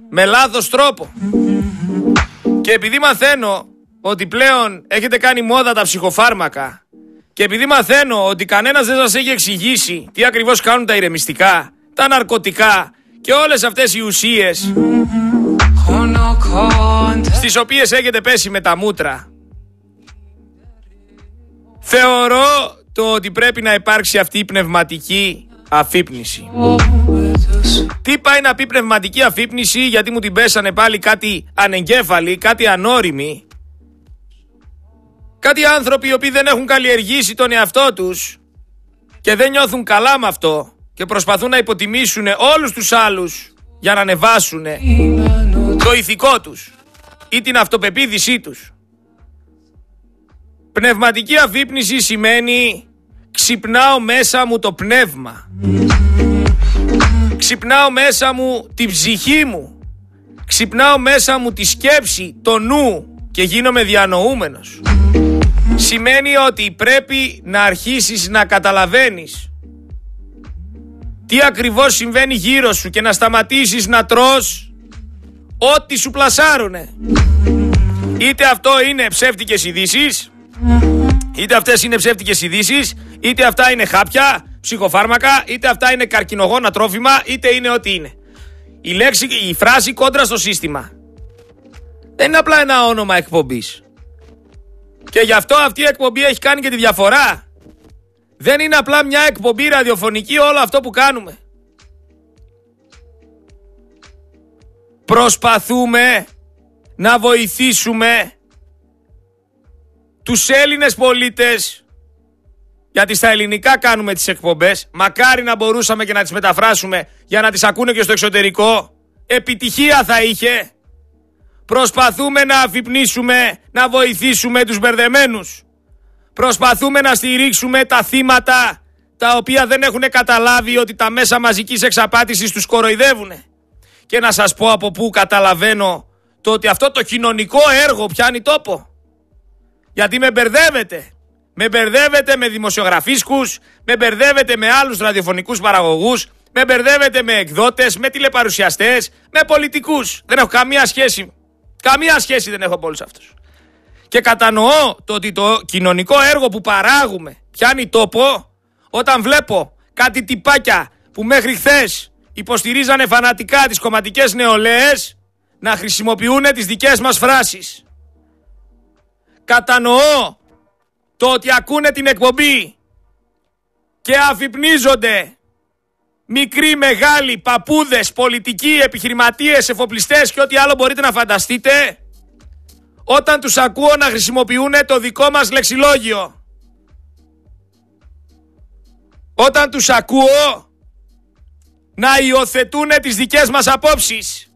με λάθος τρόπο. Και επειδή μαθαίνω ότι πλέον έχετε κάνει μόδα τα ψυχοφάρμακα και επειδή μαθαίνω ότι κανένας δεν σας έχει εξηγήσει τι ακριβώς κάνουν τα ηρεμιστικά, τα ναρκωτικά και όλες αυτές οι ουσίες στις οποίες έχετε πέσει με τα μούτρα, θεωρώ το ότι πρέπει να υπάρξει αυτή η πνευματική αφύπνιση. Τι πάει να πει πνευματική αφύπνιση? Γιατί μου την πέσανε πάλι κάτι ανεγκέφαλοι, κάτι ανώριμοι, κάτι άνθρωποι οι οποίοι δεν έχουν καλλιεργήσει τον εαυτό τους και δεν νιώθουν καλά με αυτό και προσπαθούν να υποτιμήσουν όλους τους άλλους για να ανεβάσουν το ηθικό τους ή την αυτοπεποίθησή τους. Πνευματική αφύπνιση σημαίνει ξυπνάω μέσα μου το πνεύμα, ξυπνάω μέσα μου την ψυχή μου, ξυπνάω μέσα μου τη σκέψη, το νου και γίνομαι διανοούμενος. Σημαίνει ότι πρέπει να αρχίσεις να καταλαβαίνεις τι ακριβώς συμβαίνει γύρω σου και να σταματήσεις να τρως ό,τι σου πλασάρουνε. Είτε αυτό είναι ψεύτικες ειδήσεις, είτε αυτές είναι ψεύτικες ειδήσεις, είτε αυτά είναι χάπια, ψυχοφάρμακα, είτε αυτά είναι καρκινογόνα τρόφιμα, είτε είναι ό,τι είναι. Η φράση κόντρα στο σύστημα δεν είναι απλά ένα όνομα εκπομπής. Και γι' αυτό αυτή η εκπομπή έχει κάνει και τη διαφορά. Δεν είναι απλά μια εκπομπή ραδιοφωνική όλο αυτό που κάνουμε. Προσπαθούμε να βοηθήσουμε τους Έλληνες πολίτες, γιατί στα ελληνικά κάνουμε τις εκπομπές. Μακάρι να μπορούσαμε και να τις μεταφράσουμε για να τις ακούνε και στο εξωτερικό. Επιτυχία θα είχε. Προσπαθούμε να αφυπνίσουμε, να βοηθήσουμε τους μπερδεμένους. Προσπαθούμε να στηρίξουμε τα θύματα τα οποία δεν έχουν καταλάβει ότι τα μέσα μαζικής εξαπάτησης τους κοροϊδεύουν. Και να σας πω από πού καταλαβαίνω το ότι αυτό το κοινωνικό έργο πιάνει τόπο. Γιατί με μπερδεύετε. Με μπερδεύετε με δημοσιογραφίσκους, με μπερδεύετε με άλλους ραδιοφωνικούς παραγωγούς, με μπερδεύετε με εκδότες, με τηλεπαρουσιαστές, με πολιτικούς. Δεν έχω καμία σχέση. Καμία σχέση δεν έχω από όλους αυτούς. Και κατανοώ το ότι το κοινωνικό έργο που παράγουμε πιάνει τόπο όταν βλέπω κάτι τυπάκια που μέχρι χθες υποστηρίζανε φανατικά τις κομματικές νεολαίες να χρησιμοποιούν τις δικές μας φράσεις. Κατανοώ το ότι ακούνε την εκπομπή και αφυπνίζονται μικροί, μεγάλοι, παππούδες, πολιτικοί, επιχειρηματίες, εφοπλιστές και ό,τι άλλο μπορείτε να φανταστείτε, όταν τους ακούω να χρησιμοποιούν το δικό μας λεξιλόγιο. Όταν τους ακούω να υιοθετούν τις δικές μας απόψεις.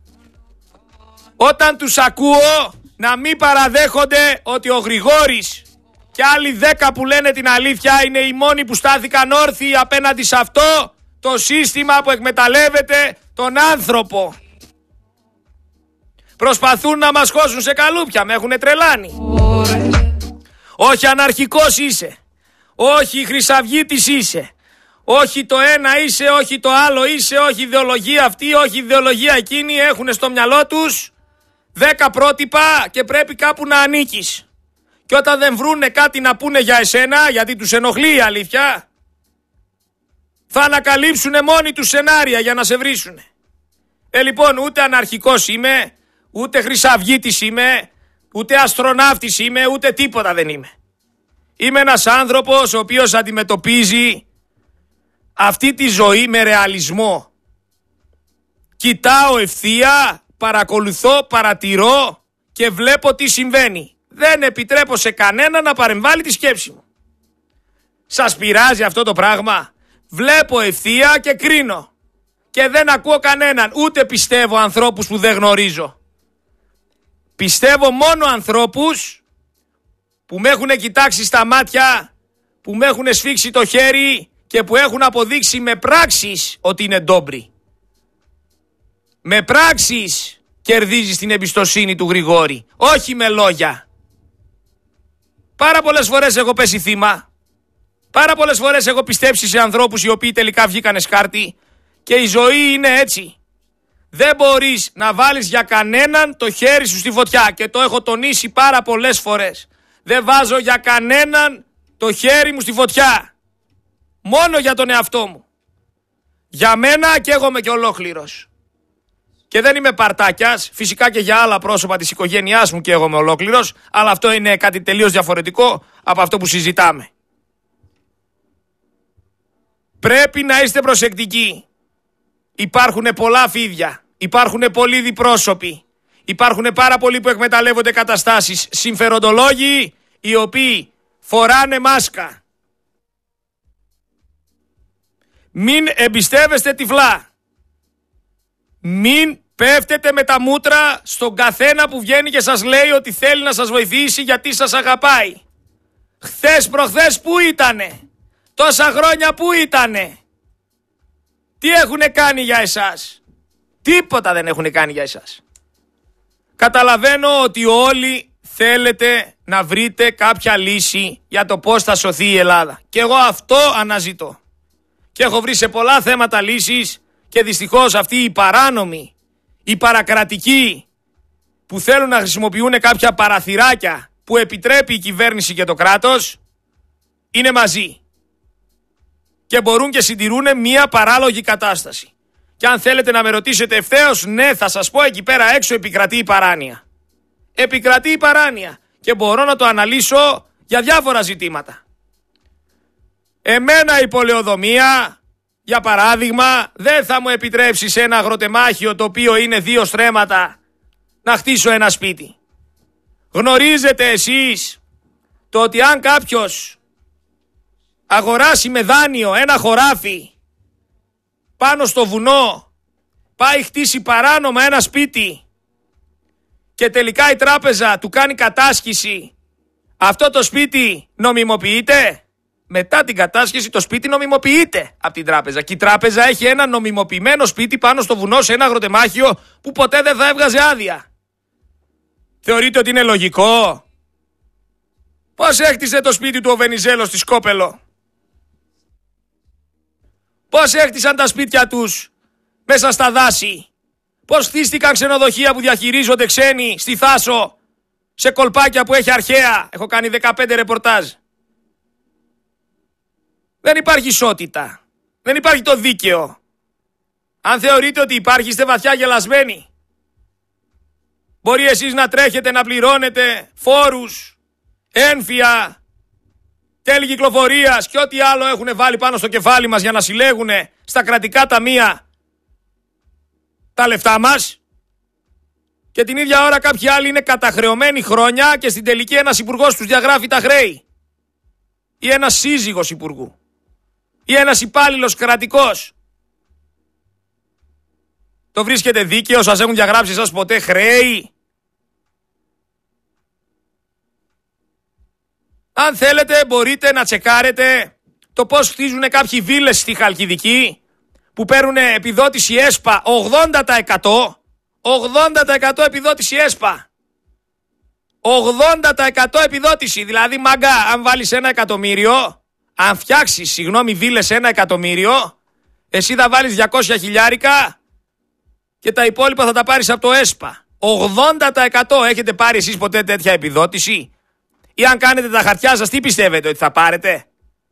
Όταν τους ακούω να μην παραδέχονται ότι ο Γρηγόρης και άλλοι 10 που λένε την αλήθεια είναι οι μόνοι που στάθηκαν όρθιοι απέναντι σε αυτό το σύστημα που εκμεταλλεύεται τον άνθρωπο. Προσπαθούν να μας χώσουν σε καλούπια, με έχουνε τρελάνει. Όχι αναρχικός είσαι, όχι χρυσαυγίτης είσαι, όχι το ένα είσαι, όχι το άλλο είσαι, όχι ιδεολογία αυτή, όχι ιδεολογία εκείνη. Έχουνε στο μυαλό τους 10 πρότυπα και πρέπει κάπου να ανήκεις. Και όταν δεν βρούνε κάτι να πούνε για εσένα, γιατί τους ενοχλεί η αλήθεια, θα ανακαλύψουνε μόνοι τους σενάρια για να σε βρίσουνε. Λοιπόν, ούτε αναρχικός είμαι, ούτε χρυσαυγίτης είμαι, ούτε αστροναύτης είμαι, ούτε τίποτα δεν είμαι. Είμαι ένας άνθρωπος ο οποίος αντιμετωπίζει αυτή τη ζωή με ρεαλισμό. Κοιτάω ευθεία, παρακολουθώ, παρατηρώ και βλέπω τι συμβαίνει. Δεν επιτρέπω σε κανένα να παρεμβάλλει τη σκέψη μου. Σας πειράζει αυτό το πράγμα? Βλέπω ευθεία και κρίνω. Και δεν ακούω κανέναν, ούτε πιστεύω ανθρώπους που δεν γνωρίζω. Πιστεύω μόνο ανθρώπους που με έχουν κοιτάξει στα μάτια, που με έχουν σφίξει το χέρι και που έχουν αποδείξει με πράξεις ότι είναι ντόμπροι. Με πράξεις κερδίζεις την εμπιστοσύνη του Γρηγόρη, όχι με λόγια. Πάρα πολλές φορές έχω πέσει θύμα. Πάρα πολλές φορές έχω πιστέψει σε ανθρώπους οι οποίοι τελικά βγήκανε σκάρτη. Και η ζωή είναι έτσι. Δεν μπορείς να βάλεις για κανέναν το χέρι σου στη φωτιά και το έχω τονίσει πάρα πολλές φορές. Δεν βάζω για κανέναν το χέρι μου στη φωτιά. Μόνο για τον εαυτό μου. Για μένα καίγομαι και ολόκληρος. Και δεν είμαι παρτάκιας, φυσικά και για άλλα πρόσωπα της οικογένειάς μου καίγομαι ολόκληρος, αλλά αυτό είναι κάτι τελείως διαφορετικό από αυτό που συζητάμε. Πρέπει να είστε προσεκτικοί. Υπάρχουν πολλά φίδια, υπάρχουν πολλοί διπρόσωποι, υπάρχουν πάρα πολλοί που εκμεταλλεύονται καταστάσεις, συμφεροντολόγοι οι οποίοι φοράνε μάσκα. Μην εμπιστεύεστε τυφλά. Μην πέφτετε με τα μούτρα στον καθένα που βγαίνει και σας λέει ότι θέλει να σας βοηθήσει γιατί σας αγαπάει. Χθες προχθές πού ήτανε? Τόσα χρόνια πού ήτανε? Τι έχουνε κάνει για εσάς? Τίποτα δεν έχουνε κάνει για εσάς. Καταλαβαίνω ότι όλοι θέλετε να βρείτε κάποια λύση για το πώς θα σωθεί η Ελλάδα. Και εγώ αυτό αναζητώ. Και έχω βρει σε πολλά θέματα λύσεις και δυστυχώς αυτοί οι παράνομοι, οι παρακρατικοί που θέλουν να χρησιμοποιούν κάποια παραθυράκια που επιτρέπει η κυβέρνηση και το κράτος είναι μαζί. Και μπορούν και συντηρούν μια παράλογη κατάσταση. Και αν θέλετε να με ρωτήσετε ευθέως, ναι, θα σας πω εκεί πέρα έξω επικρατεί η παράνοια. Επικρατεί η παράνοια και μπορώ να το αναλύσω για διάφορα ζητήματα. Εμένα η πολεοδομία, για παράδειγμα, δεν θα μου επιτρέψει σε ένα αγροτεμάχιο το οποίο είναι 2 στρέμματα να χτίσω ένα σπίτι. Γνωρίζετε εσείς το ότι αν κάποιος αγοράσει με δάνειο ένα χωράφι πάνω στο βουνό, πάει χτίσει παράνομα ένα σπίτι και τελικά η τράπεζα του κάνει κατάσχεση, αυτό το σπίτι νομιμοποιείται? Μετά την κατάσχεση το σπίτι νομιμοποιείται από την τράπεζα και η τράπεζα έχει ένα νομιμοποιημένο σπίτι πάνω στο βουνό σε ένα αγροτεμάχιο που ποτέ δεν θα έβγαζε άδεια. Θεωρείτε ότι είναι λογικό? Πώς έκτισε το σπίτι του ο Βενιζέλος στη Σκόπελο? Πώς έκτισαν τα σπίτια τους μέσα στα δάση? Πώς χτίστηκαν ξενοδοχεία που διαχειρίζονται ξένοι στη Θάσο σε κολπάκια που έχει αρχαία? Έχω κάνει 15 ρεπορτάζ. Δεν υπάρχει ισότητα. Δεν υπάρχει το δίκαιο. Αν θεωρείτε ότι υπάρχει, είστε βαθιά γελασμένοι. Μπορεί εσείς να τρέχετε να πληρώνετε φόρους, ένφια, τέλη κυκλοφορίας και ό,τι άλλο έχουν βάλει πάνω στο κεφάλι μας για να συλλέγουν στα κρατικά ταμεία τα λεφτά μας. Και την ίδια ώρα κάποιοι άλλοι είναι καταχρεωμένοι χρόνια και στην τελική ένας υπουργός τους διαγράφει τα χρέη. Ή ένας σύζυγος υπουργού. Ή ένας υπάλληλος κρατικός. Το βρίσκετε δίκαιο? Σας έχουν διαγράψει εσάς ποτέ χρέη? Αν θέλετε μπορείτε να τσεκάρετε το πώς χτίζουν κάποιοι βίλες στη Χαλκιδική που παίρνουν επιδότηση ΕΣΠΑ 80%. 80% επιδότηση ΕΣΠΑ. 80% επιδότηση. Δηλαδή μάγκα, αν βάλεις 1 εκατομμύριο, αν φτιάξεις, βίλες 1 εκατομμύριο, εσύ θα βάλεις 200 χιλιάρικα και τα υπόλοιπα θα τα πάρεις από το ΕΣΠΑ. 80%. Έχετε πάρει εσείς ποτέ τέτοια επιδότηση? Ή αν κάνετε τα χαρτιά σας, τι πιστεύετε ότι θα πάρετε?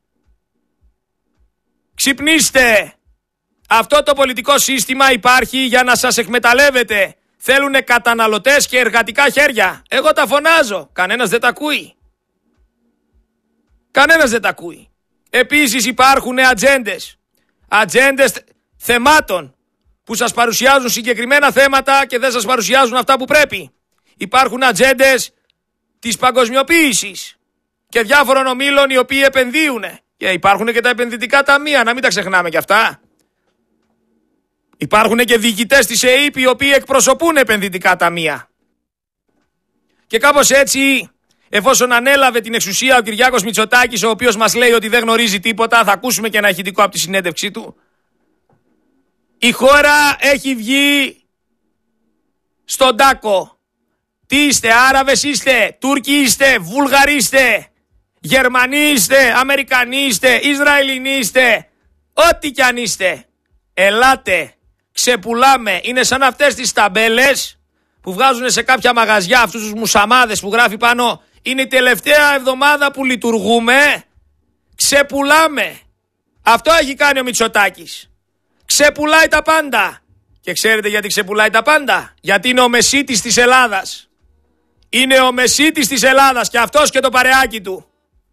Ξυπνήστε! Αυτό το πολιτικό σύστημα υπάρχει για να σας εκμεταλλεύετε. Θέλουνε καταναλωτές και εργατικά χέρια. Εγώ τα φωνάζω. Κανένας δεν τα ακούει. Κανένας δεν τα ακούει. Επίσης υπάρχουν ατζέντες. Ατζέντες θεμάτων που σας παρουσιάζουν συγκεκριμένα θέματα και δεν σας παρουσιάζουν αυτά που πρέπει. Υπάρχουν ατζέντες της παγκοσμιοποίησης και διάφορων ομίλων οι οποίοι επενδύουν. Και υπάρχουν και τα επενδυτικά ταμεία, να μην τα ξεχνάμε κι αυτά. Υπάρχουν και διοικητές της ΕΕΠ οι οποίοι εκπροσωπούν επενδυτικά ταμεία. Και κάπως έτσι, εφόσον ανέλαβε την εξουσία ο Κυριάκος Μητσοτάκης, ο οποίος μας λέει ότι δεν γνωρίζει τίποτα, θα ακούσουμε και ένα ηχητικό από τη συνέντευξή του. Η χώρα έχει βγει στον τάκο. Τι είστε, Άραβες είστε, Τούρκοι είστε, Βούλγαροι είστε, Γερμανοί είστε, Αμερικανοί είστε, Ισραηλινοί είστε, ό,τι κι αν είστε. Ελάτε, Ξεπουλάμε. Είναι σαν αυτές τις ταμπέλες που βγάζουν σε κάποια μαγαζιά, αυτούς τους μουσαμάδες που γράφει πάνω είναι η τελευταία εβδομάδα που λειτουργούμε. Ξεπουλάμε. Αυτό έχει κάνει ο Μητσοτάκης. Ξεπουλάει τα πάντα. Και ξέρετε γιατί ξεπουλάει τα πάντα? Γιατί είναι ο μεσίτης της Ελλάδας. Είναι ο μεσίτης της Ελλάδας και αυτός και το παρεάκι του.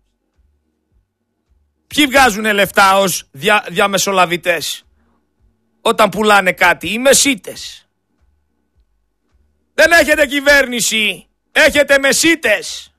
Ποιοι βγάζουν λεφτά ως διαμεσολαβητές όταν πουλάνε κάτι? Οι μεσίτες. Δεν έχετε κυβέρνηση, έχετε μεσίτες.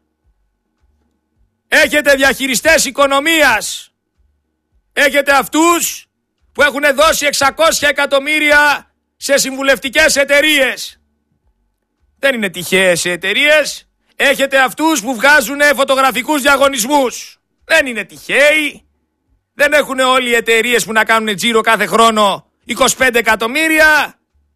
Έχετε διαχειριστές οικονομίας. Έχετε αυτούς που έχουν δώσει 600 εκατομμύρια σε συμβουλευτικές εταιρείες. Δεν είναι τυχαίες οι εταιρείες. Έχετε αυτούς που βγάζουν φωτογραφικούς διαγωνισμούς. Δεν είναι τυχαίοι. Δεν έχουν όλοι οι εταιρείες που να κάνουν τζίρο κάθε χρόνο 25 εκατομμύρια.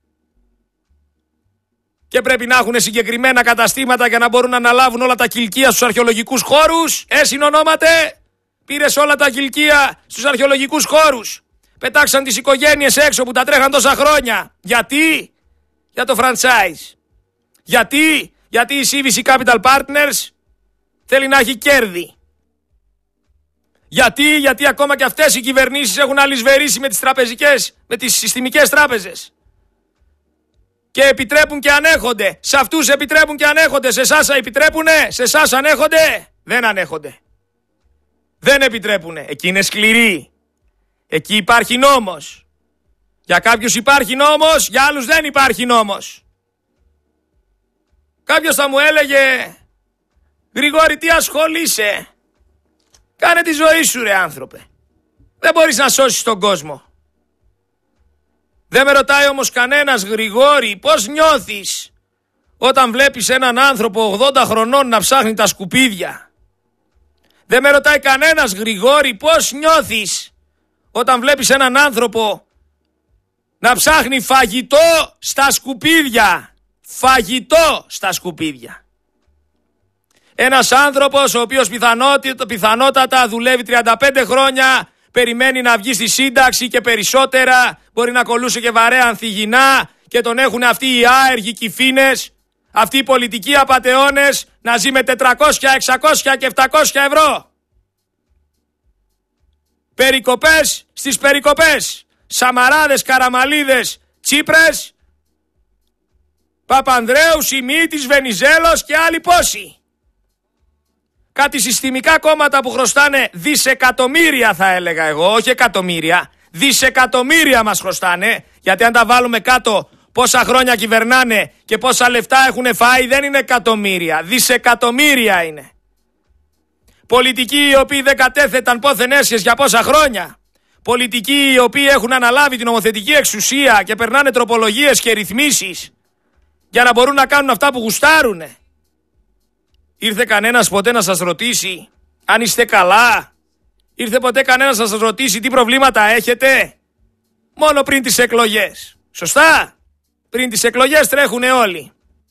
Και πρέπει να έχουν συγκεκριμένα καταστήματα για να μπορούν να αναλάβουν όλα τα κηλικεία στους αρχαιολογικούς χώρους. Συνονόματε. Πήρες όλα τα κηλικεία στους αρχαιολογικούς χώρους. Πετάξαν τις οικογένειες έξω που τα τρέχαν τόσα χρόνια. Γιατί? Για το franchise. Γιατί? Γιατί η CVC Capital Partners θέλει να έχει κέρδη. Γιατί ακόμα και αυτές οι κυβερνήσεις έχουν αλυσβερίσει με τις τραπεζικές, με τις συστημικές τράπεζες. Και επιτρέπουν και ανέχονται. Σε αυτούς επιτρέπουν και ανέχονται. Σε εσάς επιτρέπουνε? Σε εσάς ανέχονται? Δεν ανέχονται. Δεν επιτρέπουνε. Εκεί είναι σκληροί. Εκεί υπάρχει νόμος. Για κάποιους υπάρχει νόμος, για άλλους δεν υπάρχει νόμος. Κάποιος θα μου έλεγε, Γρηγόρη, τι ασχολείσαι? Κάνε τη ζωή σου, ρε άνθρωπε. Δεν μπορείς να σώσεις τον κόσμο. Δεν με ρωτάει όμως κανένας, Γρηγόρη, πώς νιώθεις όταν βλέπεις έναν άνθρωπο 80 χρονών να ψάχνει τα σκουπίδια? Δεν με ρωτάει κανένας, Γρηγόρη, πώς νιώθεις όταν βλέπεις έναν άνθρωπο να ψάχνει φαγητό στα σκουπίδια? Φαγητό στα σκουπίδια. Ένας άνθρωπος ο οποίος πιθανότατα δουλεύει 35 χρόνια, περιμένει να βγει στη σύνταξη και περισσότερα, μπορεί να κολούσε και βαρέα ανθυγινά και τον έχουν αυτοί οι άεργοι κυφίνες, αυτοί οι πολιτικοί απατεώνες να ζει με 400, 600 και 700 ευρώ. Περικοπές στις περικοπές. Σαμαράδες, Καραμαλίδες, Τσίπρες, Παπανδρέου, Σιμίτης, Βενιζέλος και άλλοι πόσοι. Κάτι συστημικά κόμματα που χρωστάνε δισεκατομμύρια, θα έλεγα εγώ, όχι εκατομμύρια. Δισεκατομμύρια μας χρωστάνε, γιατί αν τα βάλουμε κάτω πόσα χρόνια κυβερνάνε και πόσα λεφτά έχουν φάει, δεν είναι εκατομμύρια, δισεκατομμύρια είναι. Πολιτικοί οι οποίοι δεν κατέθεταν πόθεν έσχες για πόσα χρόνια. Πολιτικοί οι οποίοι έχουν αναλάβει την νομοθετική εξουσία και περνάνε τροπολογίες και ρυθμίσεις για να μπορούν να κάνουν αυτά που γουστάρουνε. Ήρθε κανένας ποτέ να σας ρωτήσει αν είστε καλά? Ήρθε ποτέ κανένας να σας ρωτήσει τι προβλήματα έχετε? Μόνο πριν τις εκλογές. Σωστά? Πριν τις εκλογές τρέχουνε όλοι.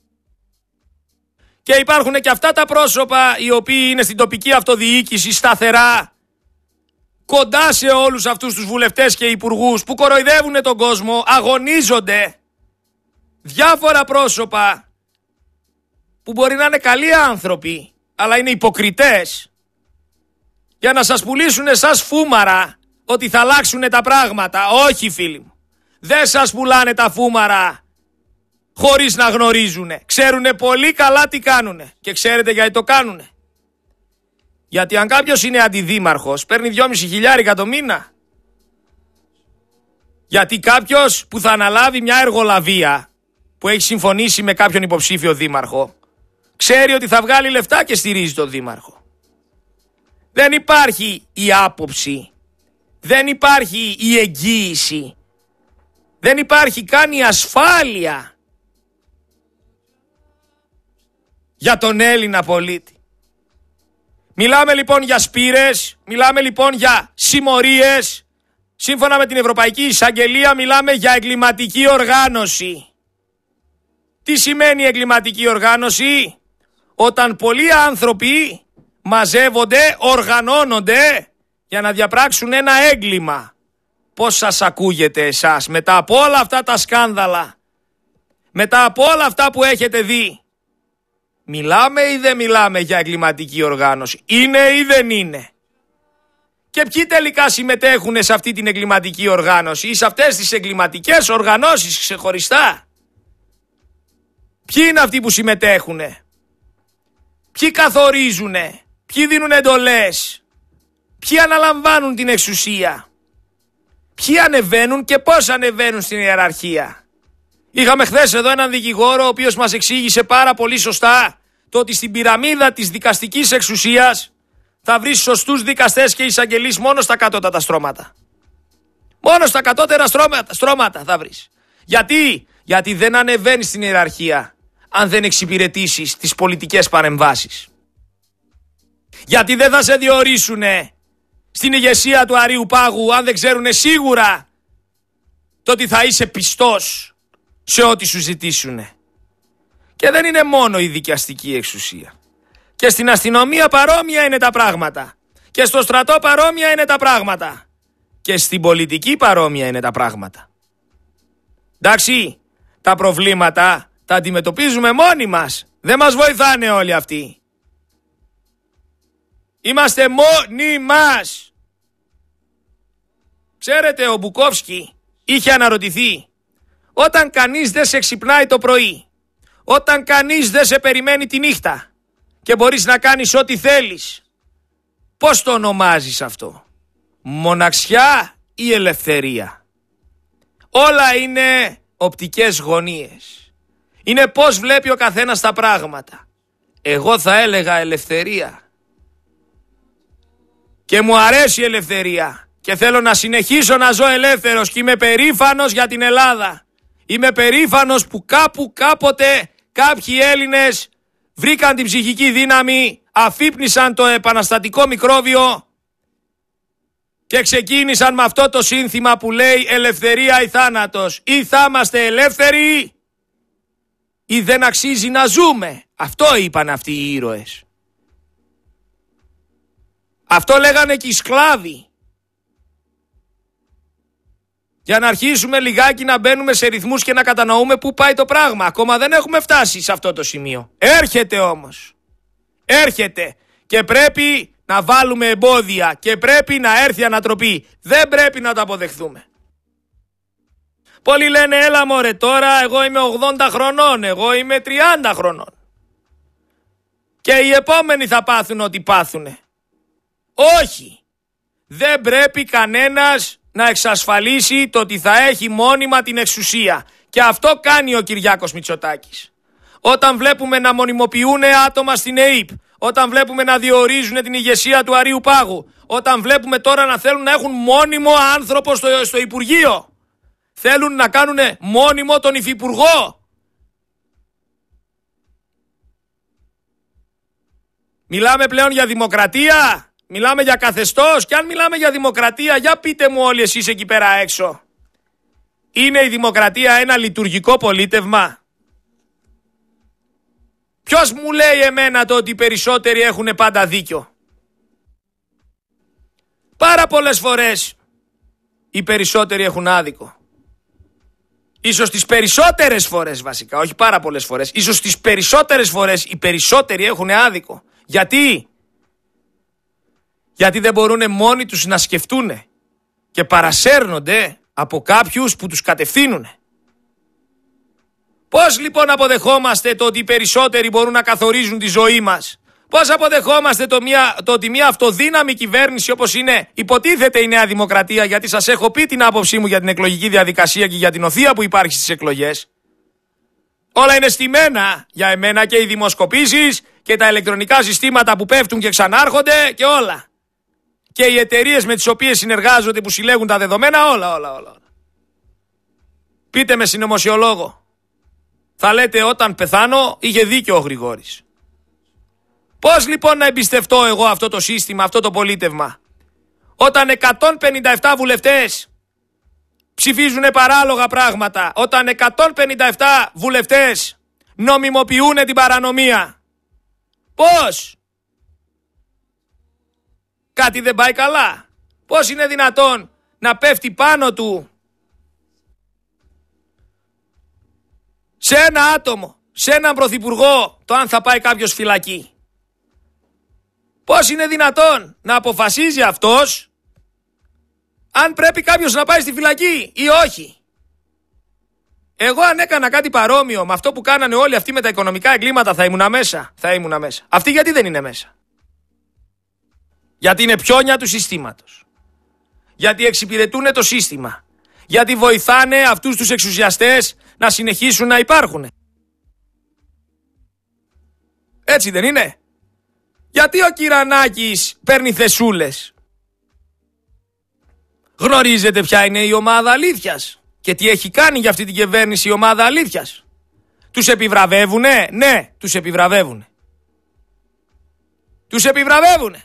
Και υπάρχουν και αυτά τα πρόσωπα οι οποίοι είναι στην τοπική αυτοδιοίκηση σταθερά, κοντά σε όλους αυτούς τους βουλευτές και υπουργούς που κοροϊδεύουν τον κόσμο, αγωνίζονται. Διάφορα πρόσωπα που μπορεί να είναι καλοί άνθρωποι, αλλά είναι υποκριτές, για να σας πουλήσουν εσάς φούμαρα ότι θα αλλάξουν τα πράγματα. Όχι, φίλοι μου. Δεν σας πουλάνε τα φούμαρα χωρίς να γνωρίζουνε. Ξέρουνε πολύ καλά τι κάνουνε. Και ξέρετε γιατί το κάνουνε? Γιατί αν κάποιος είναι αντιδήμαρχος, παίρνει 2.500 το μήνα. Γιατί κάποιος που θα αναλάβει μια εργολαβία που έχει συμφωνήσει με κάποιον υποψήφιο δήμαρχο, ξέρει ότι θα βγάλει λεφτά και στηρίζει τον δήμαρχο. Δεν υπάρχει η άποψη, δεν υπάρχει η εγγύηση, δεν υπάρχει καν η ασφάλεια για τον Έλληνα πολίτη. Μιλάμε λοιπόν για σπήρες, μιλάμε λοιπόν για συμμορίες. Σύμφωνα με την Ευρωπαϊκή Εισαγγελία μιλάμε για εγκληματική οργάνωση. Τι σημαίνει εγκληματική οργάνωση? Όταν πολλοί άνθρωποι μαζεύονται, οργανώνονται για να διαπράξουν ένα έγκλημα. πώς σας ακούγεται εσάς μετά από όλα αυτά τα σκάνδαλα, μετά από όλα αυτά που έχετε δει? Μιλάμε ή δεν μιλάμε για εγκληματική οργάνωση? Είναι ή δεν είναι? Και ποιοι τελικά συμμετέχουν σε αυτή την εγκληματική οργάνωση ή σε αυτές τις εγκληματικές οργανώσεις ξεχωριστά? Ποιοι είναι αυτοί που συμμετέχουν? Ποιοι καθορίζουν? Ποιοι δίνουν εντολές? Ποιοι αναλαμβάνουν την εξουσία? Ποιοι ανεβαίνουν και πώς ανεβαίνουν στην ιεραρχία? Είχαμε χθες εδώ έναν δικηγόρο ο οποίος μας εξήγησε πάρα πολύ σωστά το ότι στην πυραμίδα της δικαστικής εξουσίας θα βρεις σωστούς δικαστές και εισαγγελείς μόνο στα κατώτατα στρώματα. Μόνο στα κατώτερα στρώματα θα βρεις. Γιατί δεν ανεβαίνεις στην ιεραρχία αν δεν εξυπηρετήσεις τις πολιτικές παρεμβάσεις. Γιατί δεν θα σε διορίσουνε στην ηγεσία του Αρείου Πάγου αν δεν ξέρουνε σίγουρα το ότι θα είσαι πιστός σε ό,τι σου ζητήσουνε. Και δεν είναι μόνο η δικαστική εξουσία. Και στην αστυνομία παρόμοια είναι τα πράγματα. Και στο στρατό παρόμοια είναι τα πράγματα. Και στην πολιτική παρόμοια είναι τα πράγματα. Εντάξει, τα προβλήματα τα αντιμετωπίζουμε μόνοι μας. Δεν μας βοηθάνε όλοι αυτοί. Είμαστε μόνοι μας. Ξέρετε, ο Μπουκόφσκι είχε αναρωτηθεί, όταν κανείς δεν σε ξυπνάει το πρωί, όταν κανείς δεν σε περιμένει τη νύχτα και μπορείς να κάνεις ό,τι θέλεις, πώς το ονομάζεις αυτό? Μοναξιά ή ελευθερία? Όλα είναι οπτικές γωνίες. Είναι πώς βλέπει ο καθένας τα πράγματα. Εγώ θα έλεγα ελευθερία. Και μου αρέσει η ελευθερία. Και θέλω να συνεχίσω να ζω ελεύθερος και είμαι περήφανος για την Ελλάδα. Είμαι περήφανος που κάποτε κάποιοι Έλληνες βρήκαν την ψυχική δύναμη, αφύπνισαν το επαναστατικό μικρόβιο και ξεκίνησαν με αυτό το σύνθημα που λέει ελευθερία ή θάνατος. Ή θα είμαστε ελεύθεροι ή δεν αξίζει να ζούμε. Αυτό είπαν αυτοί οι ήρωες. Αυτό λέγανε και οι σκλάβοι. Για να αρχίσουμε λιγάκι να μπαίνουμε σε ρυθμούς και να κατανοούμε πού πάει το πράγμα. Ακόμα δεν έχουμε φτάσει σε αυτό το σημείο. Έρχεται όμως. Έρχεται. Και πρέπει να βάλουμε εμπόδια. Και πρέπει να έρθει ανατροπή. Δεν πρέπει να το αποδεχθούμε. Πολλοί λένε έλα μωρέ τώρα εγώ είμαι 80 χρονών. Εγώ είμαι 30 χρονών. Και οι επόμενοι θα πάθουν ό,τι πάθουνε. Όχι. Δεν πρέπει κανένας να εξασφαλίσει το ότι θα έχει μόνιμα την εξουσία. Και αυτό κάνει ο Κυριάκος Μητσοτάκης. Όταν βλέπουμε να μονιμοποιούν άτομα στην ΕΥΠ, όταν βλέπουμε να διορίζουν την ηγεσία του Αρείου Πάγου, όταν βλέπουμε τώρα να θέλουν να έχουν μόνιμο άνθρωπο στο Υπουργείο, θέλουν να κάνουν μόνιμο τον Υφυπουργό. Μιλάμε πλέον για δημοκρατία. Μιλάμε για καθεστώς. Και αν μιλάμε για δημοκρατία, για πείτε μου όλοι εσείς εκεί πέρα έξω. Είναι η δημοκρατία ένα λειτουργικό πολίτευμα? Ποιος μου λέει εμένα το ότι οι περισσότεροι έχουν πάντα δίκιο? Πάρα πολλές φορές οι περισσότεροι έχουν άδικο. Ίσως τις περισσότερες φορές βασικά, όχι πάρα πολλές φορές. Ίσως τις περισσότερες φορές οι περισσότεροι έχουν άδικο. Γιατί δεν μπορούν μόνοι τους να σκεφτούν και παρασέρνονται από κάποιους που τους κατευθύνουν. Πώς λοιπόν αποδεχόμαστε το ότι οι περισσότεροι μπορούν να καθορίζουν τη ζωή μας? Πώς αποδεχόμαστε το ότι μια αυτοδύναμη κυβέρνηση όπως είναι υποτίθεται η Νέα Δημοκρατία, γιατί σας έχω πει την άποψή μου για την εκλογική διαδικασία και για την οθεία που υπάρχει στις εκλογές. Όλα είναι στημένα για εμένα, και οι δημοσκοπήσεις και τα ηλεκτρονικά συστήματα που πέφτουν και ξανάρχονται και όλα. Και οι εταιρείες με τις οποίες συνεργάζονται που συλλέγουν τα δεδομένα, όλα. Πείτε με συνωμοσιολόγο. Θα λέτε όταν πεθάνω είχε δίκιο ο Γρηγόρης. Πώς λοιπόν να εμπιστευτώ εγώ αυτό το σύστημα, αυτό το πολίτευμα, όταν 157 βουλευτές ψηφίζουν παράλογα πράγματα, όταν 157 βουλευτές νομιμοποιούν την παρανομία? Πώς? Κάτι δεν πάει καλά. Πώς είναι δυνατόν να πέφτει πάνω του σε ένα άτομο, σε έναν πρωθυπουργό, το αν θα πάει κάποιος φυλακή. Πώς είναι δυνατόν να αποφασίζει αυτός αν πρέπει κάποιος να πάει στη φυλακή ή όχι? Εγώ αν έκανα κάτι παρόμοιο με αυτό που κάνανε όλοι αυτοί με τα οικονομικά εγκλήματα θα ήμουνα μέσα. Αυτοί γιατί δεν είναι μέσα? Γιατί είναι πιόνια του συστήματος. Γιατί εξυπηρετούν το σύστημα. Γιατί βοηθάνε αυτούς τους εξουσιαστές να συνεχίσουν να υπάρχουν. Έτσι δεν είναι? Γιατί ο Κυρανάκης παίρνει θεσούλες? Γνωρίζετε ποια είναι η ομάδα αλήθειας και τι έχει κάνει για αυτή την κυβέρνηση η ομάδα αλήθειας? Τους επιβραβεύουνε? Ναι, τους επιβραβεύουνε. Τους επιβραβεύουνε.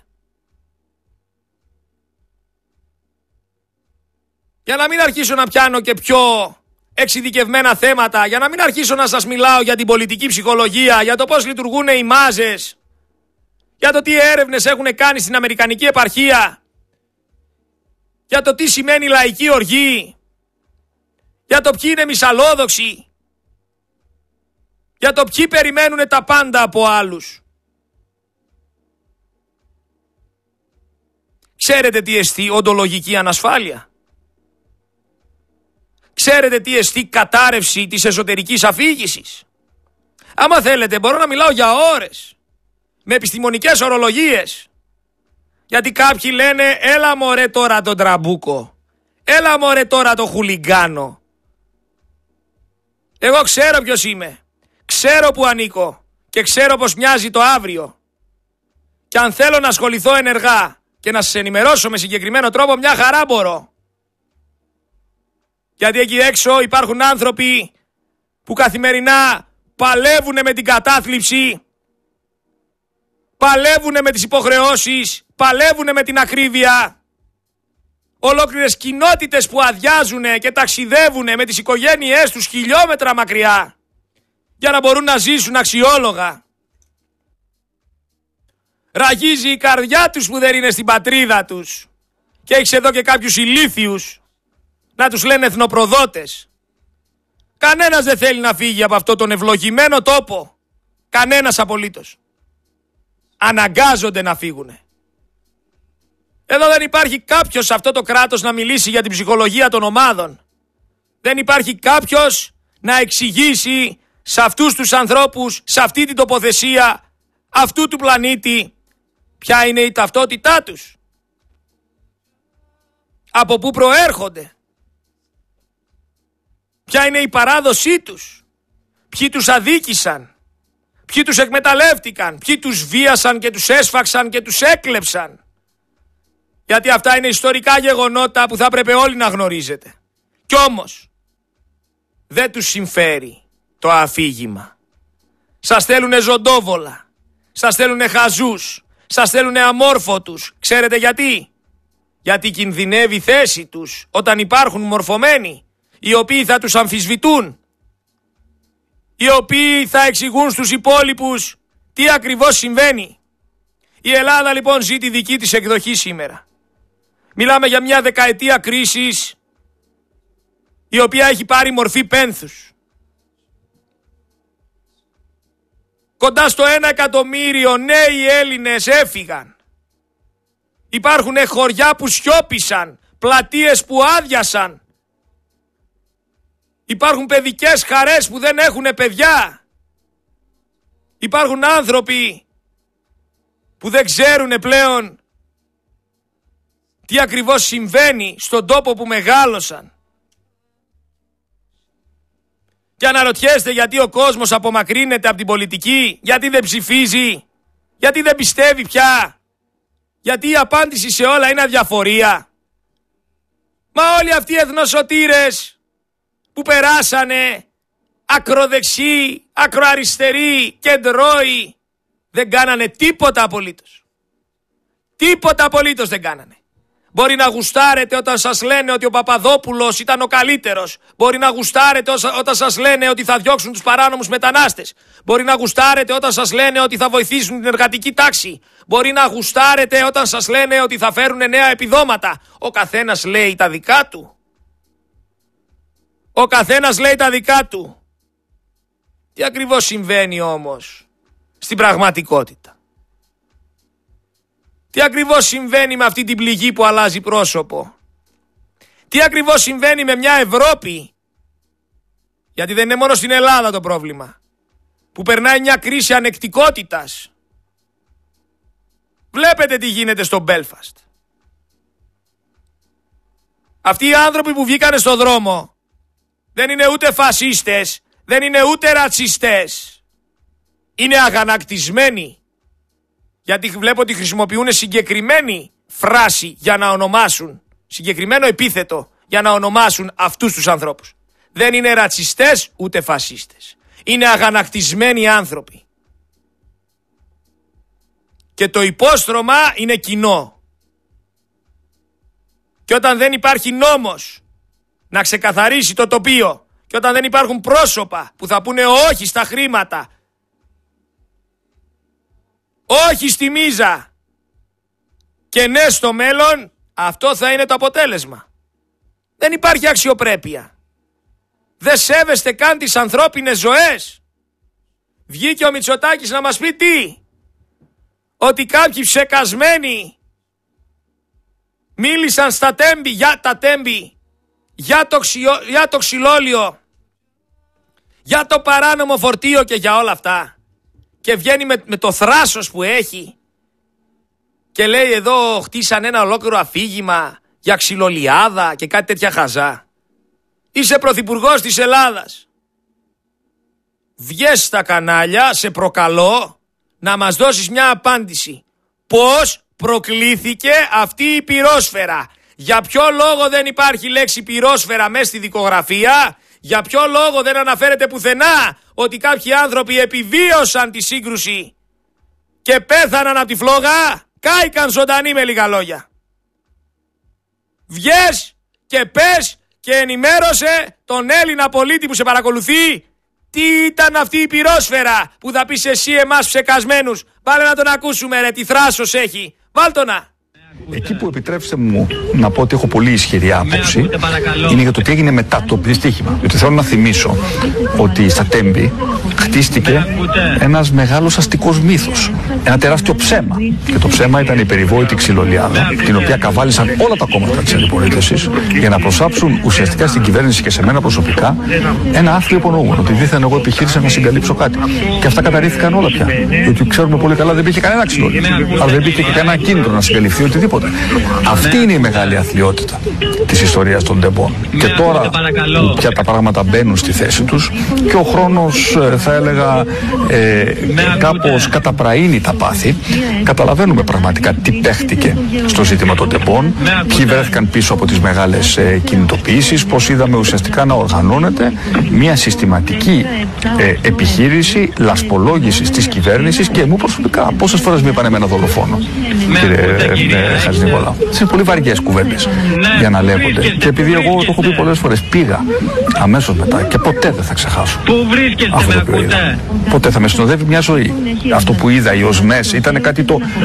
Για να μην αρχίσω να πιάνω και πιο εξειδικευμένα θέματα, για να μην αρχίσω να σας μιλάω για την πολιτική ψυχολογία, για το πώς λειτουργούν οι μάζες, για το τι έρευνες έχουν κάνει στην Αμερικανική επαρχία, για το τι σημαίνει λαϊκή οργή, για το ποιοι είναι μυσαλλόδοξοι, για το ποιοι περιμένουν τα πάντα από άλλους. Ξέρετε τι εστί οντολογική ανασφάλεια? Ξέρετε τι εστί κατάρρευση της εσωτερικής αφήγησης? Άμα θέλετε μπορώ να μιλάω για ώρες, με επιστημονικές ορολογίες. Γιατί κάποιοι λένε έλα μωρέ τώρα τον τραμπούκο, έλα μωρέ τώρα το χουλιγκάνο. Εγώ ξέρω ποιος είμαι, ξέρω που ανήκω και ξέρω πως μοιάζει το αύριο. Και αν θέλω να ασχοληθώ ενεργά και να σας ενημερώσω με συγκεκριμένο τρόπο, μια χαρά μπορώ. Γιατί εκεί έξω υπάρχουν άνθρωποι που καθημερινά παλεύουν με την κατάθλιψη, παλεύουν με τις υποχρεώσεις, παλεύουν με την ακρίβεια. Ολόκληρες κοινότητες που αδειάζουν και ταξιδεύουν με τις οικογένειές τους χιλιόμετρα μακριά για να μπορούν να ζήσουν αξιόλογα. Ραγίζει η καρδιά τους που δεν είναι στην πατρίδα τους. Και έχεις εδώ και κάποιους ηλίθιους να τους λένε εθνοπροδότες. Κανένας δεν θέλει να φύγει από αυτό τον ευλογημένο τόπο. Κανένας απολύτως. Αναγκάζονται να φύγουνε. Εδώ δεν υπάρχει κάποιος σε αυτό το κράτος να μιλήσει για την ψυχολογία των ομάδων. Δεν υπάρχει κάποιος να εξηγήσει σε αυτούς τους ανθρώπους, σε αυτή την τοποθεσία, αυτού του πλανήτη, ποια είναι η ταυτότητά τους. Από πού προέρχονται. Ποια είναι η παράδοσή τους. Ποιοι τους αδίκησαν. Ποιοι τους εκμεταλλεύτηκαν. Ποιοι τους βίασαν και τους έσφαξαν και τους έκλεψαν. Γιατί αυτά είναι ιστορικά γεγονότα που θα έπρεπε όλοι να γνωρίζετε. Κι όμως δεν τους συμφέρει το αφήγημα. Σας θέλουνε ζωντόβολα. Σας θέλουνε χαζούς. Σας θέλουνε αμόρφωτους. Ξέρετε γιατί? Γιατί κινδυνεύει η θέση τους όταν υπάρχουν μορφωμένοι, οι οποίοι θα τους αμφισβητούν, οι οποίοι θα εξηγούν στους υπόλοιπους τι ακριβώς συμβαίνει. Η Ελλάδα λοιπόν ζει τη δική της εκδοχή σήμερα. Μιλάμε για μια δεκαετία κρίσης η οποία έχει πάρει μορφή πένθους. Κοντά στο 1 εκατομμύριο νέοι Έλληνες έφυγαν. Υπάρχουν χωριά που σιώπησαν, πλατείες που άδειασαν. Υπάρχουν παιδικές χαρές που δεν έχουν παιδιά. Υπάρχουν άνθρωποι που δεν ξέρουν πλέον τι ακριβώς συμβαίνει στον τόπο που μεγάλωσαν. Και αναρωτιέστε γιατί ο κόσμος απομακρύνεται από την πολιτική, γιατί δεν ψηφίζει, γιατί δεν πιστεύει πια, γιατί η απάντηση σε όλα είναι αδιαφορία. Μα όλοι αυτοί οι εθνοσωτήρες που περάσανε ακροδεξιοί, ακροαριστεροί, κεντρώοι, δεν κάνανε τίποτα απολύτως. Τίποτα απολύτως δεν κάνανε. Μπορεί να γουστάρετε όταν σας λένε ότι ο Παπαδόπουλος ήταν ο καλύτερος. Μπορεί να γουστάρετε όταν σας λένε ότι θα διώξουν τους παράνομους μετανάστες. Μπορεί να γουστάρετε όταν σας λένε ότι θα βοηθήσουν την εργατική τάξη. Μπορεί να γουστάρετε όταν σας λένε ότι θα φέρουν νέα επιδόματα. Ο καθένας λέει τα δικά του. Ο καθένας λέει τα δικά του. Τι ακριβώς συμβαίνει όμως στην πραγματικότητα? Τι ακριβώς συμβαίνει με αυτή την πληγή που αλλάζει πρόσωπο? Τι ακριβώς συμβαίνει με μια Ευρώπη, γιατί δεν είναι μόνο στην Ελλάδα το πρόβλημα, που περνάει μια κρίση ανεκτικότητας? Βλέπετε τι γίνεται στο Μπέλφαστ. Αυτοί οι άνθρωποι που βγήκανε στο δρόμο δεν είναι ούτε φασίστες, δεν είναι ούτε ρατσιστές. Είναι αγανακτισμένοι. Γιατί βλέπω ότι χρησιμοποιούν συγκεκριμένη φράση για να ονομάσουν, συγκεκριμένο επίθετο για να ονομάσουν αυτούς τους ανθρώπους. Δεν είναι ρατσιστές ούτε φασίστες. Είναι αγανακτισμένοι άνθρωποι. Και το υπόστρωμα είναι κοινό. Και όταν δεν υπάρχει νόμος να ξεκαθαρίσει το τοπίο, και όταν δεν υπάρχουν πρόσωπα που θα πούνε όχι στα χρήματα, όχι στη μίζα και ναι στο μέλλον, αυτό θα είναι το αποτέλεσμα. Δεν υπάρχει αξιοπρέπεια. Δεν σέβεστε καν τις ανθρώπινες ζωές. Βγήκε ο Μητσοτάκης να μας πει τι? Ότι κάποιοι ψεκασμένοι μίλησαν στα Τέμπη, για τα Τέμπη, για το ξυλόλιο, για το παράνομο φορτίο και για όλα αυτά. Και βγαίνει με το θράσος που έχει και λέει εδώ χτίσαν ένα ολόκληρο αφήγημα για ξυλολιάδα και κάτι τέτοια χαζά. Είσαι πρωθυπουργός της Ελλάδας. Βγες στα κανάλια, σε προκαλώ, να μας δώσεις μια απάντηση. Πώς προκλήθηκε αυτή η πυρόσφαιρα? Για ποιο λόγο δεν υπάρχει λέξη πυρόσφαιρα μέσα στη δικογραφία? Για ποιο λόγο δεν αναφέρεται πουθενά ότι κάποιοι άνθρωποι επιβίωσαν τη σύγκρουση και πέθαναν από τη φλόγα? Κάηκαν ζωντανοί, με λίγα λόγια. Βγες και πες και ενημέρωσε τον Έλληνα πολίτη που σε παρακολουθεί τι ήταν αυτή η πυρόσφαιρα που θα πεις εσύ εμάς ψεκασμένους. Βάλε να τον ακούσουμε ρε, τι θράσος έχει. Βάλτονα. Εκεί που επιτρέψτε μου να πω ότι έχω πολύ ισχυρή άποψη είναι για το τι έγινε μετά το δυστύχημα. Διότι θέλω να θυμίσω ότι στα Τέμπη χτίστηκε ένας μεγάλος αστικός μύθος. Ένα τεράστιο ψέμα. Και το ψέμα ήταν η περιβόητη ξυλολιάδα, την οποία καβάλισαν όλα τα κόμματα της αντιπολίτευσης για να προσάψουν ουσιαστικά στην κυβέρνηση και σε μένα προσωπικά ένα άθλιο υπονοούμενο. Ότι δίθεν εγώ επιχείρησα να συγκαλύψω κάτι. Και αυτά καταρρίφθηκαν όλα πια. Διότι ξέρουμε πολύ καλά δεν υπήρχε κανένα ξυλόλιο. Αλλά δεν υπήρχε και κανένα κίνητρο να συγκαλυφθεί οτιδήποτε. Αυτή είναι η μεγάλη αθλιότητα της ιστορίας των Τεμπών. Και τώρα που πια τα πράγματα μπαίνουν στη θέση τους και ο χρόνος θα έλεγα κάπως καταπραίνει τα πάθη, καταλαβαίνουμε πραγματικά τι παίχτηκε στο ζήτημα των Τεμπών, ποιοι βρέθηκαν πίσω από τις μεγάλες κινητοποιήσεις, πώς είδαμε ουσιαστικά να οργανώνεται μια συστηματική επιχείρηση λασπολόγησης της κυβέρνησης και μου προσωπικά πόσες φορές με είπαν εμένα δολοφόνο, κύριε Χατζηνικολάου. Είναι πολύ βαριές κουβέντες για να λέγονται. Και επειδή εγώ το έχω πει πολλές φορές, πήγα αμέσως μετά και ποτέ δεν θα ξεχάσω. Πού βρίσκεστε αυτό το ποτέ. Ποτέ θα με συνοδεύει μια ζωή. Αυτό που είδα, οι οσμές, ήταν κάτι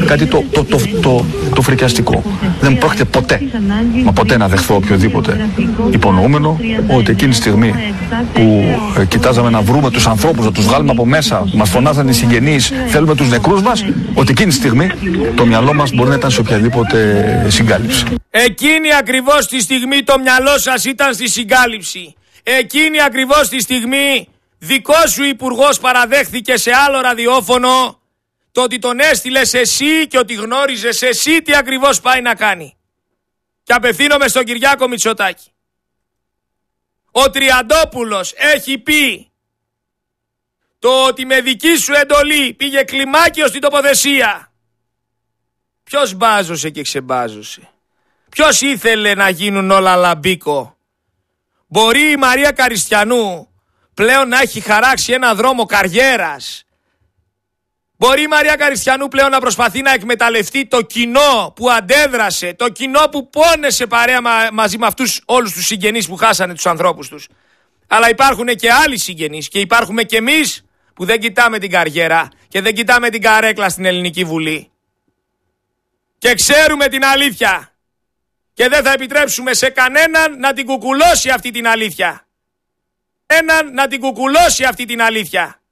το φρικιαστικό. Δεν πρόκειται ποτέ, μα ποτέ να δεχθώ οποιοδήποτε υπονοούμενο ότι εκείνη τη στιγμή που κοιτάζαμε να βρούμε τους ανθρώπους, να τους βγάλουμε από μέσα, μας φωνάζαν οι συγγενείς, θέλουμε τους νεκρούς μας, ότι εκείνη τη στιγμή το μυαλό μας μπορεί να ήταν σε οποιαδήποτε συγκάλυψη. Εκείνη ακριβώς τη στιγμή το μυαλό σας ήταν στη συγκάλυψη. Εκείνη ακριβώς τη στιγμή δικός σου υπουργός παραδέχθηκε σε άλλο ραδιόφωνο το ότι τον έστειλες εσύ και ότι γνώριζες εσύ τι ακριβώς πάει να κάνει. Και απευθύνομαι στον Κυριάκο Μητσοτάκη. Ο Τριαντόπουλος έχει πει το ότι με δική σου εντολή πήγε κλιμάκιο στην τοποθεσία. Ποιος μπάζωσε και ξεμπάζωσε? Ποιος ήθελε να γίνουν όλα λαμπίκο? Μπορεί η Μαρία Καριστιανού πλέον να έχει χαράξει ένα δρόμο καριέρας Μπορεί η Μαρία Καριστιανού πλέον να προσπαθεί να εκμεταλλευτεί το κοινό που αντέδρασε, το κοινό που πόνεσε παρέα μαζί με αυτούς όλους τους συγγενείς που χάσανε τους ανθρώπους τους. Αλλά υπάρχουν και άλλοι συγγενείς και υπάρχουμε και εμείς που δεν κοιτάμε την καριέρα και δεν κοιτάμε την καρέκλα στην Ελληνική Βουλή. Και ξέρουμε την αλήθεια. Και δεν θα επιτρέψουμε σε κανέναν να την κουκουλώσει αυτή την αλήθεια. Έναν να την κουκουλώσει αυτή την αλήθεια.